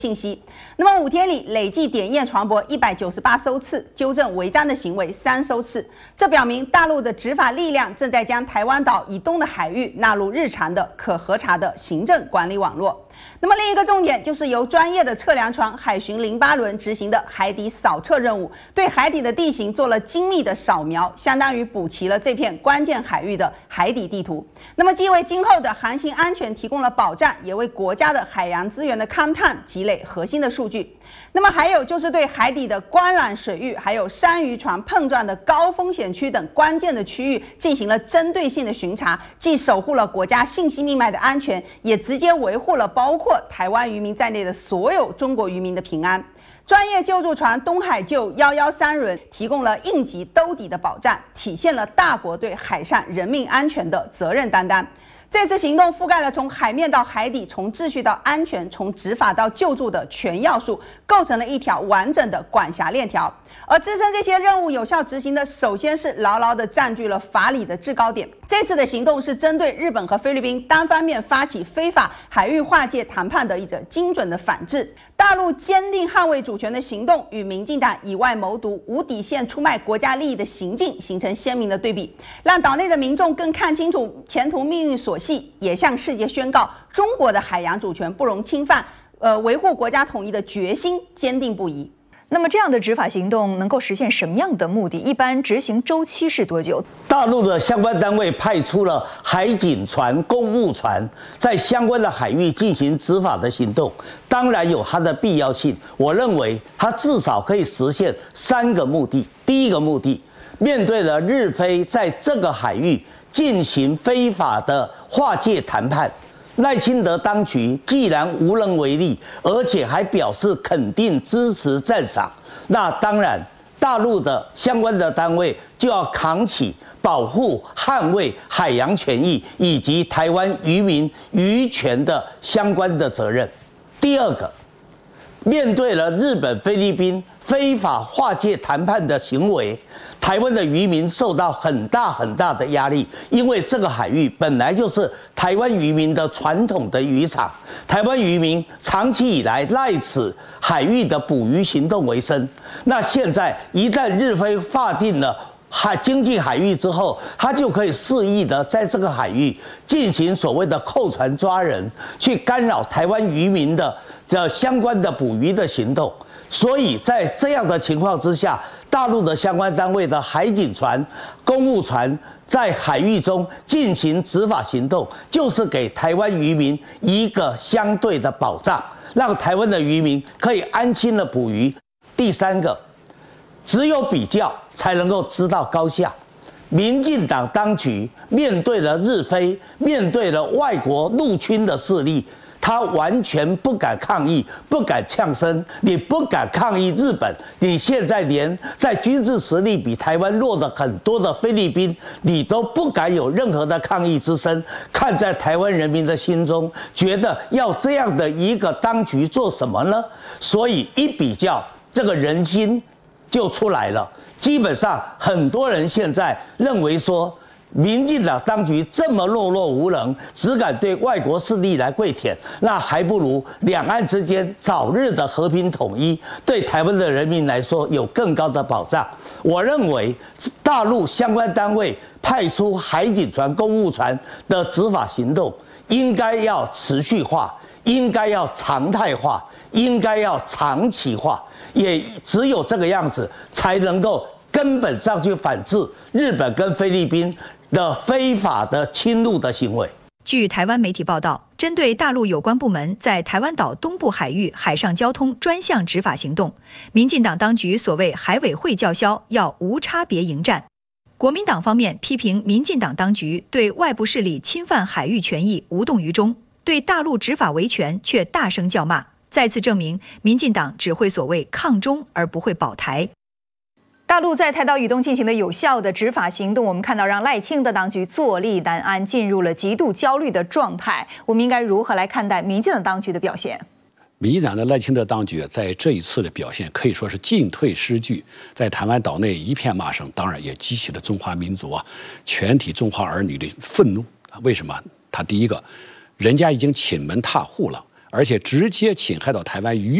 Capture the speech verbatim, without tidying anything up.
信息。那么五天里累计点验船舶一百九十八艘次，纠正违章的行为三艘次。这表明大陆的执法力量正在将台湾岛以东的海域纳入日常的可核查的行政管理网络。那么另一个重点就是由专业的测量船海巡零八轮执行的海底扫测任务，对海底的地形做了精密的扫描，相当于补齐了这片关键海域的海底地图。那么既为今后的航行安全提供了保障，也为国家的海洋资源的勘探积累核心的数据。那么还有就是对海底的观览水域，还有山渔船碰撞的高风险区等关键的区域进行了针对性的巡查，既守护了国家信息命脉的安全，也直接维护了包括台湾渔民在内的所有中国渔民的平安。专业救助船东海救一一三轮提供了应急兜底的保障，体现了大国对海上人命安全的责任担当。这次行动覆盖了从海面到海底，从秩序到安全，从执法到救助的全要素，构成了一条完整的管辖链条。而支撑这些任务有效执行的，首先是牢牢地占据了法理的制高点。这次的行动是针对日本和菲律宾单方面发起非法海域划界谈判的一种精准的反制。大陆坚定捍卫主权的行动与民进党以外谋独、无底线出卖国家利益的行径形成鲜明的对比，让岛内的民众更看清楚前途命运所系，也向世界宣告中国的海洋主权不容侵犯，呃，维护国家统一的决心坚定不移。 那么这样的执法行动能够实现什么样的目的？一般执行周期是多久？ 大陆的相关单位派出了海警船、公务船，在相关的海域进行执法的行动，当然有它的必要性。我认为它至少可以实现三个目的。第一个目的，面对了日菲在这个海域进行非法的划界谈判，赖清德当局既然无能为力，而且还表示肯定、支持、赞赏，那当然大陆的相关的单位就要扛起保护、捍卫海洋权益以及台湾渔民渔权的相关的责任。第二个，面对了日本、菲律宾非法划界谈判的行为，台湾的渔民受到很大很大的压力，因为这个海域本来就是台湾渔民的传统的渔场，台湾渔民长期以来赖此海域的捕鱼行动为生。那现在一旦日菲划定了海经济海域之后，他就可以肆意的在这个海域进行所谓的扣船抓人，去干扰台湾渔民的这相关的捕鱼的行动。所以在这样的情况之下，大陆的相关单位的海警船、公务船在海域中进行执法行动，就是给台湾渔民一个相对的保障，让台湾的渔民可以安心的捕鱼。第三个，只有比较才能够知道高下。民进党当局面对了日菲，面对了外国陆军的势力，他完全不敢抗议，不敢呛声。你不敢抗议日本，你现在连在军事实力比台湾弱的很多的菲律宾，你都不敢有任何的抗议之声。看在台湾人民的心中，觉得要这样的一个当局做什么呢？所以一比较，这个人心就出来了。基本上很多人现在认为说，民进党当局这么懦弱无能，只敢对外国势力来跪舔，那还不如两岸之间早日的和平统一，对台湾的人民来说有更高的保障。我认为大陆相关单位派出海警船、公务船的执法行动，应该要持续化，应该要常态化，应该要长期化，也只有这个样子，才能够根本上去反制日本跟菲律宾的非法的侵入的行为。 据台湾媒体报道，针对大陆有关部门在台湾岛东部海域海上交通专项执法行动，民进党当局所谓海委会叫嚣要无差别迎战。国民党方面批评民进党当局对外部势力侵犯海域权益无动于衷，对大陆执法维权却大声叫骂，再次证明民进党只会所谓抗中而不会保台。大陆在台岛以东进行的有效的执法行动，我们看到让赖清德当局坐立难安，进入了极度焦虑的状态。我们应该如何来看待民进党当局的表现？ 民进党的赖清德当局在这一次的表现可以说是进退失据，在台湾岛内一片骂声，当然也激起了中华民族啊全体中华儿女的愤怒。为什么？他第一个，人家已经亲门踏户了， 而且直接侵害到台湾渔